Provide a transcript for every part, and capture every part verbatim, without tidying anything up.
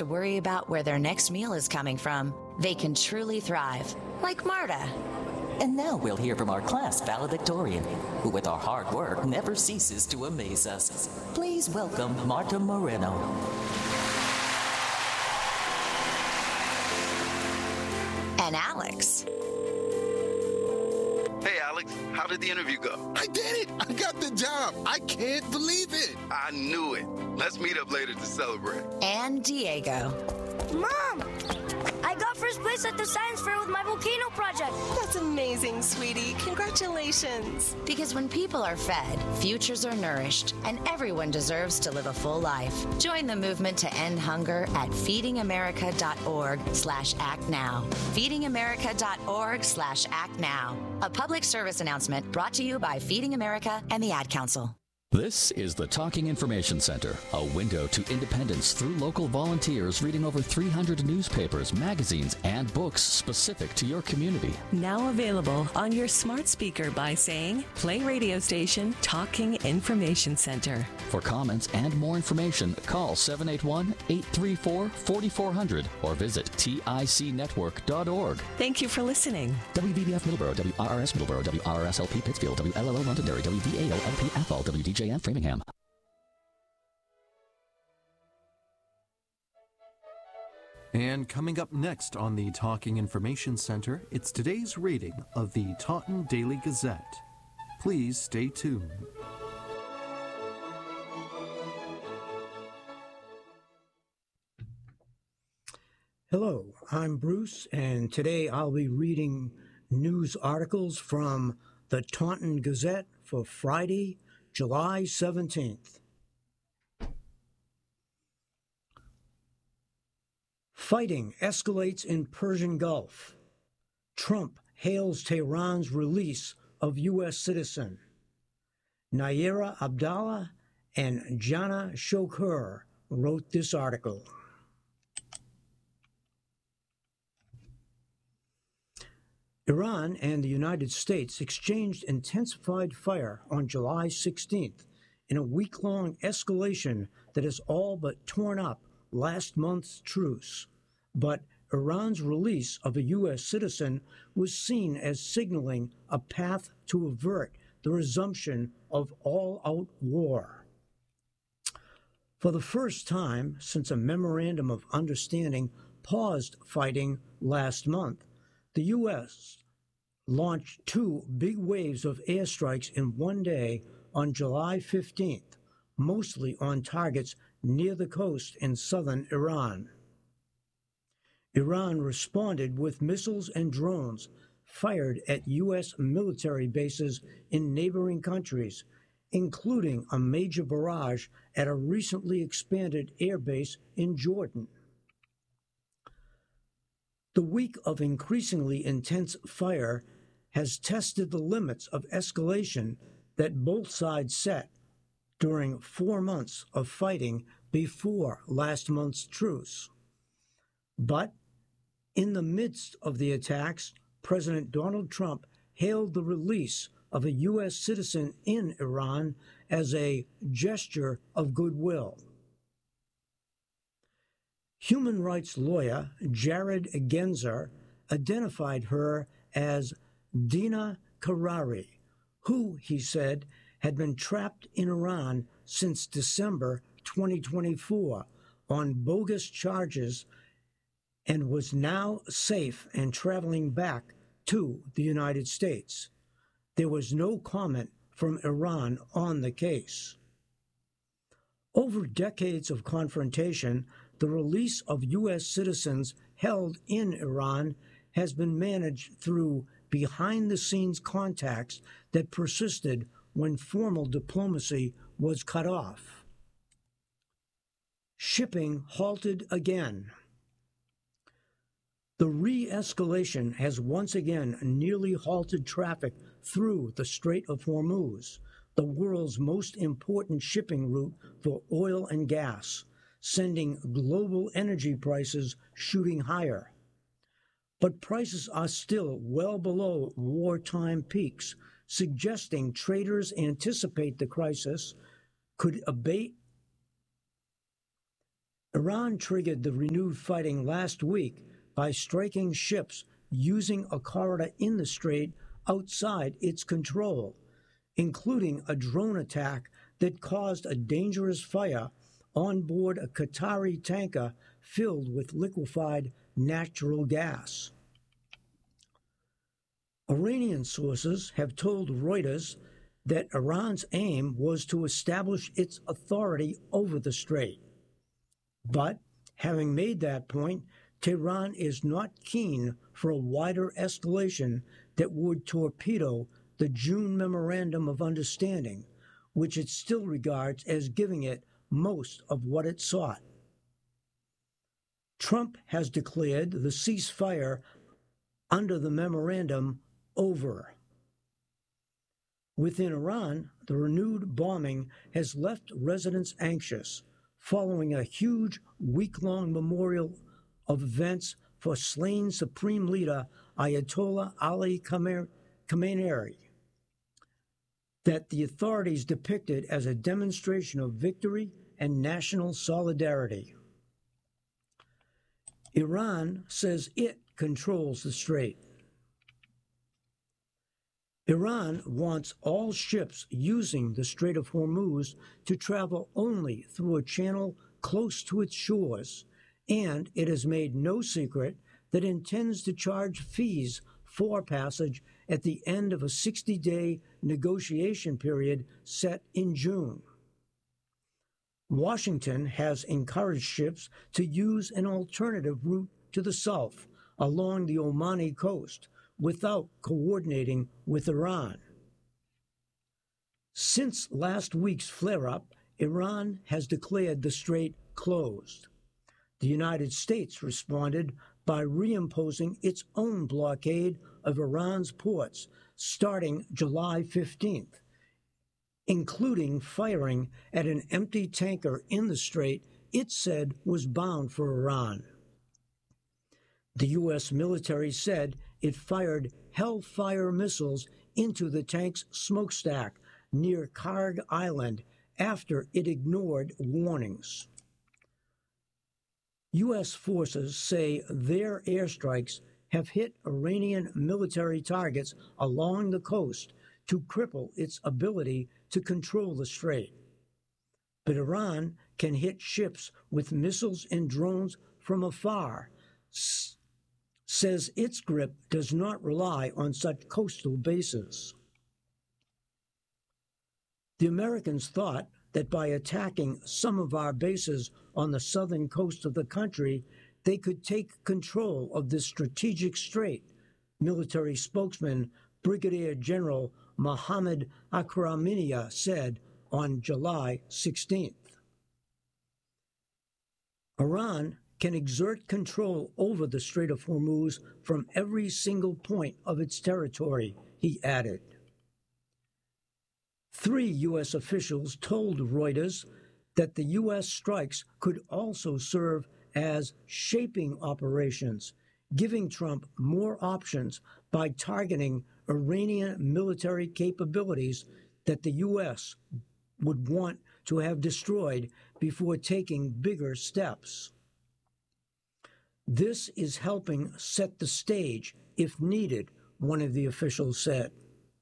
to worry about where their next meal is coming from, they can truly thrive, like Marta. And now we'll hear from our class valedictorian, who with our hard work never ceases to amaze us. Please welcome Marta Moreno. And Alex. Hey, Alex, how did the interview go? I did it! I got the job! I can't believe it! I knew it. Let's meet up later to celebrate. And Diego. Mom! I got first place at the science fair with my volcano project. That's amazing, sweetie. Congratulations. Because when people are fed, futures are nourished, and everyone deserves to live a full life. Join the movement to end hunger at feedingamerica.org slash act now. feedingamerica.org slash act now. A public service announcement brought to you by Feeding America and the Ad Council. This is the Talking Information Center, a window to independence through local volunteers reading over three hundred newspapers, magazines, and books specific to your community. Now available on your smart speaker by saying, play radio station Talking Information Center. For comments and more information, call seven eight one, eight three four, four four zero zero or visit tic network dot org. Thank you for listening. W V B F Middleborough, W R R S Middleborough, W R R S L P Pittsfield, W L L O Londonderry, W D A O L P Athol, W D J and Framingham. And coming up next on the Talking Information Center, it's today's reading of the Taunton Daily Gazette. Please stay tuned. Hello, I'm Bruce, and today I'll be reading news articles from the Taunton Gazette for Friday, July seventeenth. Fighting escalates in Persian Gulf. Trump hails Tehran's release of U S citizen. Naira Abdallah and Jana Shokur wrote this article. Iran and the United States exchanged intensified fire on July sixteenth in a week-long escalation that has all but torn up last month's truce. But Iran's release of a U S citizen was seen as signaling a path to avert the resumption of all-out war. For the first time since a memorandum of understanding paused fighting last month, the U S launched two big waves of airstrikes in one day on July fifteenth, mostly on targets near the coast in southern Iran. Iran responded with missiles and drones fired at U S military bases in neighboring countries, including a major barrage at a recently expanded airbase in Jordan. The week of increasingly intense fire has tested the limits of escalation that both sides set during four months of fighting before last month's truce. But in the midst of the attacks, President Donald Trump hailed the release of a U S citizen in Iran as a gesture of goodwill. Human rights lawyer Jared Genzer identified her as Dina Karari, who, he said, had been trapped in Iran since December twenty twenty-four on bogus charges and was now safe and traveling back to the United States. There was no comment from Iran on the case. Over decades of confrontation, the release of U S citizens held in Iran has been managed through behind-the-scenes contacts that persisted when formal diplomacy was cut off. Shipping halted again. The re-escalation has once again nearly halted traffic through the Strait of Hormuz, the world's most important shipping route for oil and gas, sending global energy prices shooting higher. But prices are still well below wartime peaks, suggesting traders anticipate the crisis could abate Iran triggered the renewed fighting last week by striking ships using a corridor in the strait outside its control, including a drone attack that caused a dangerous fire on board a Qatari tanker filled with liquefied natural gas. Iranian sources have told Reuters that Iran's aim was to establish its authority over the strait. But, having made that point, Tehran is not keen for a wider escalation that would torpedo the June Memorandum of Understanding, which it still regards as giving it most of what it sought. Trump has declared the ceasefire under the memorandum over. Within Iran, the renewed bombing has left residents anxious, following a huge week-long memorial of events for slain Supreme Leader Ayatollah Ali Khamenei that the authorities depicted as a demonstration of victory and national solidarity. Iran says it controls the strait. Iran wants all ships using the Strait of Hormuz to travel only through a channel close to its shores, and it has made no secret that it intends to charge fees for passage at the end of a sixty-day negotiation period set in June. Washington has encouraged ships to use an alternative route to the south along the Omani coast without coordinating with Iran. Since last week's flare-up, Iran has declared the strait closed. The United States responded by reimposing its own blockade of Iran's ports starting July fifteenth, including firing at an empty tanker in the strait it said was bound for Iran. The U S military said it fired Hellfire missiles into the tank's smokestack near Karg Island after it ignored warnings. U S forces say their airstrikes have hit Iranian military targets along the coast to cripple its ability to control the strait. But Iran can hit ships with missiles and drones from afar, s- says its grip does not rely on such coastal bases. The Americans thought that by attacking some of our bases on the southern coast of the country, they could take control of this strategic strait, military spokesman Brigadier General Mohammad Akraminia said on July sixteenth. Iran can exert control over the Strait of Hormuz from every single point of its territory, he added. Three U S officials told Reuters that the U S strikes could also serve as shaping operations, giving Trump more options by targeting Iranian military capabilities that the U S would want to have destroyed before taking bigger steps. This is helping set the stage, if needed, one of the officials said.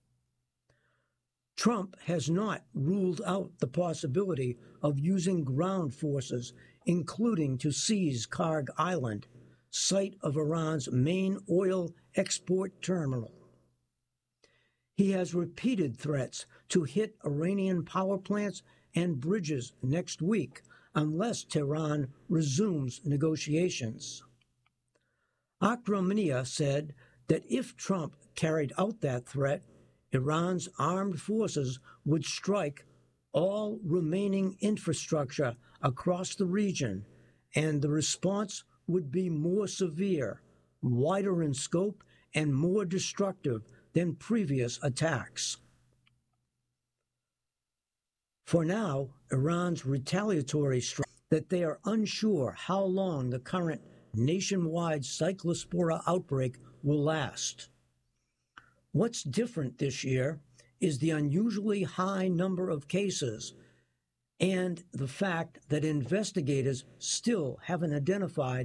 Trump has not ruled out the possibility of using ground forces, including to seize Karg Island, site of Iran's main oil export terminal. He has repeated threats to hit Iranian power plants and bridges next week unless Tehran resumes negotiations. Akraminia said that if Trump carried out that threat, Iran's armed forces would strike all remaining infrastructure across the region, and the response would be more severe, wider in scope, and more destructive than previous attacks. For now, Iran's retaliatory strike that they are unsure how long the current nationwide cyclospora outbreak will last. What's different this year is the unusually high number of cases and the fact that investigators still haven't identified